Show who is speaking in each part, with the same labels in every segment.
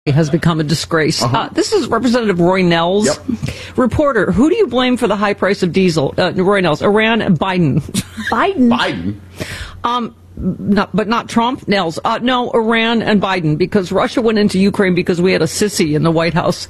Speaker 1: has become a disgrace. This is Representative Roy Nels.
Speaker 2: Yep.
Speaker 1: Reporter, who do you blame for the high price of diesel? Roy Nels, Iran and Biden.
Speaker 3: Biden?
Speaker 1: But not Trump. Nels. No, Iran and Biden, because Russia went into Ukraine because we had a sissy in the White House.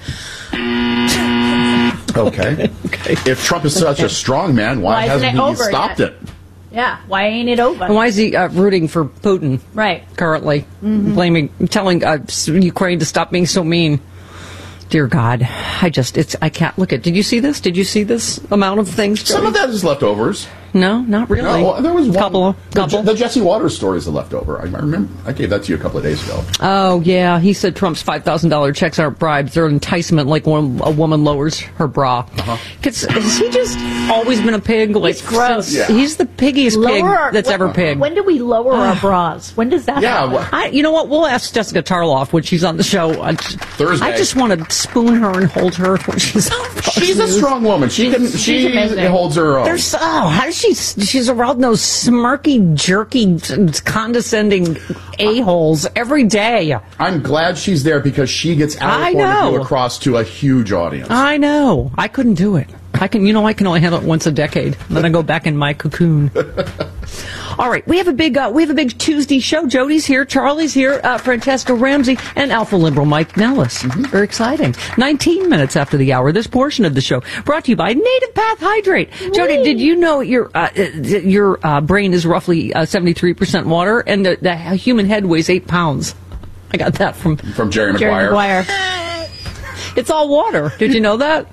Speaker 2: Okay. If Trump is such a strong man, why hasn't he stopped it?
Speaker 3: Yeah, why ain't it over?
Speaker 1: And why is he rooting for Putin?
Speaker 3: Right.
Speaker 1: Currently, telling Ukraine to stop being so mean. Dear God, I can't look at. Did you see this? Did you see this amount of things?
Speaker 2: Some of that is leftovers.
Speaker 1: No, not really.
Speaker 2: No, there was one.
Speaker 1: Couple.
Speaker 2: The Jesse Waters story is a leftover. I remember. I gave that to you a couple of days ago.
Speaker 1: Oh, yeah. He said Trump's $5,000 checks aren't bribes. They're enticement, like when a woman lowers her bra. Has he just always been a pig? Like,
Speaker 3: he's gross.
Speaker 1: Yeah. He's the piggiest pig that's ever pig.
Speaker 3: When do we lower our bras? When does that happen?
Speaker 1: You know what? We'll ask Jessica Tarloff when she's on the show.
Speaker 2: Thursday.
Speaker 1: I just want to spoon her and hold her when she's on.
Speaker 2: She's a strong woman. She holds her own.
Speaker 1: How does she's around those smirky, jerky, condescending a-holes every day.
Speaker 2: I'm glad she's there because she gets our point of view across to a huge audience.
Speaker 1: I know. I couldn't do it. I can only handle it once a decade. Then I go back in my cocoon. All right, we have a big Tuesday show. Jody's here, Charlie's here, Francesca Ramsey, and Alpha Liberal Mike Nellis. Very exciting. 19 minutes after the hour. This portion of the show brought to you by Native Path Hydrate. Jody, did you know your brain is roughly 73% water, and the human head weighs 8 pounds? I got that from
Speaker 2: Jerry Maguire.
Speaker 1: It's all water. Did you know that?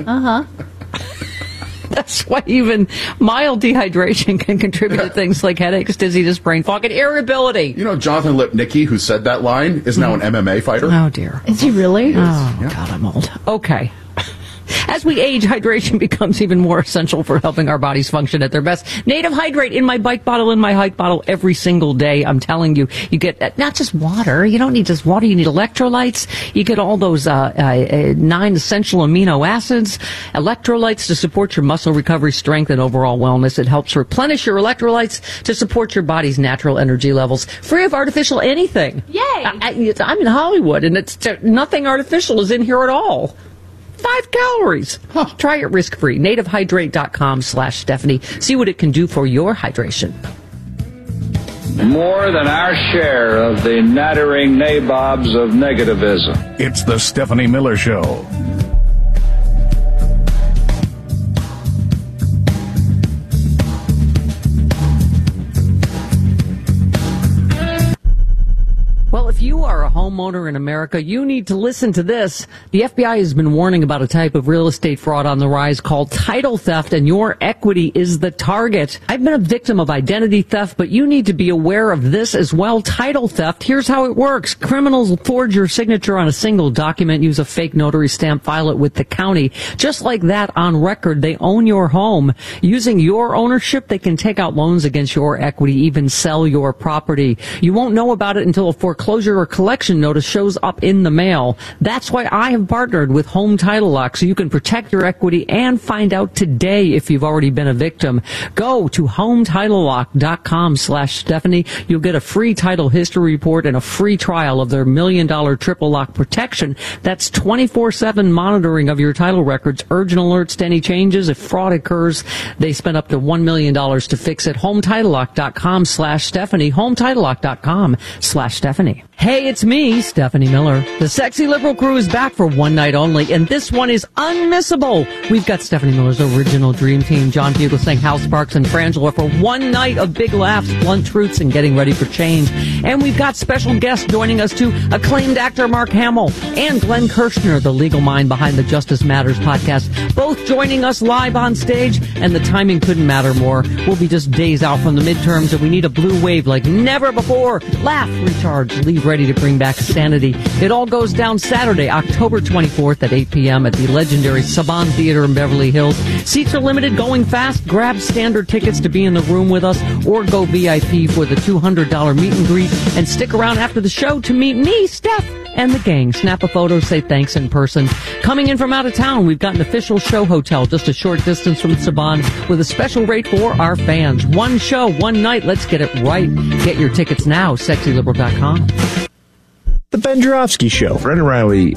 Speaker 1: That's why even mild dehydration can contribute to things like headaches, dizziness, brain fog, and irritability.
Speaker 2: You know, Jonathan Lipnicki, who said that line, is now an MMA fighter.
Speaker 1: Oh, dear.
Speaker 3: Is he really?
Speaker 1: God, I'm old. Okay. As we age, hydration becomes even more essential for helping our bodies function at their best. Native Hydrate in my bike bottle, in my hike bottle, every single day. I'm telling you, you get not just water. You don't need just water. You need electrolytes. You get all those 9 essential amino acids, electrolytes to support your muscle recovery, strength, and overall wellness. It helps replenish your electrolytes to support your body's natural energy levels, free of artificial anything.
Speaker 3: Yay!
Speaker 1: I'm in Hollywood, and it's nothing artificial is in here at all. 5 calories. Try it risk-free. NativeHydrate.com/Stephanie. See what it can do for your hydration.
Speaker 4: More than our share of the nattering nabobs of negativism.
Speaker 5: It's the Stephanie Miller Show.
Speaker 1: Well, if you are a homeowner in America, you need to listen to this. The FBI has been warning about a type of real estate fraud on the rise called title theft, and your equity is the target. I've been a victim of identity theft, but you need to be aware of this as well. Title theft, here's how it works. Criminals forge your signature on a single document, use a fake notary stamp, file it with the county. Just like that, on record, they own your home. Using your ownership, they can take out loans against your equity, even sell your property. You won't know about it until a foreclosure or collection notice shows up in the mail. That's why I have partnered with Home Title Lock, so you can protect your equity and find out today if you've already been a victim. Go to HomeTitleLock.com/Stephanie. You'll get a free title history report and a free trial of their $1 million triple lock protection. That's 24/7 monitoring of your title records, urgent alerts to any changes. If fraud occurs, they spend up to $1 million to fix it. HomeTitleLock.com/Stephanie. HomeTitleLock.com/Stephanie. Hey, it's me, Stephanie Miller. The Sexy Liberal crew is back for one night only, and this one is unmissable. We've got Stephanie Miller's original dream team, John Fugelsang, Hal Sparks, and Frangela for one night of big laughs, blunt truths, and getting ready for change. And we've got special guests joining us too, acclaimed actor Mark Hamill and Glenn Kirshner, the legal mind behind the Justice Matters podcast, both joining us live on stage, and the timing couldn't matter more. We'll be just days out from the midterms, and we need a blue wave like never before. Laugh, recharge, leave ready to bring back sanity. It all goes down Saturday, October 24th at 8 p.m. at the legendary Saban Theater in Beverly Hills. Seats are limited, going fast. Grab standard tickets to be in the room with us, or go VIP for the $200 meet and greet, and stick around after the show to meet me, Steph, and the gang. Snap a photo, say thanks in person. Coming in from out of town, we've got an official show hotel just a short distance from Saban with a special rate for our fans. One show, one night. Let's get it right. Get your tickets now, sexyliberal.com.
Speaker 6: The Ben Joravsky Show.
Speaker 7: Fred O'Reilly